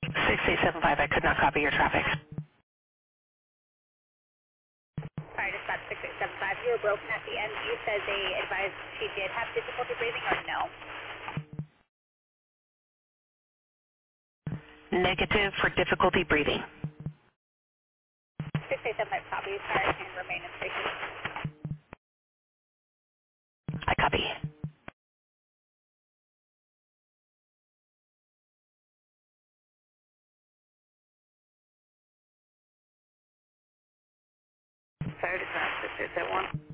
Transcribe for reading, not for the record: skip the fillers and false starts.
6875, I could not copy your traffic. Sorry, dispatch 6875. You were broken at the end. You said they advised she did have difficulty breathing or no? Negative for difficulty breathing. 6875 copy. Sorry, can remain in station. I copy. Sorry, dispatch 6871.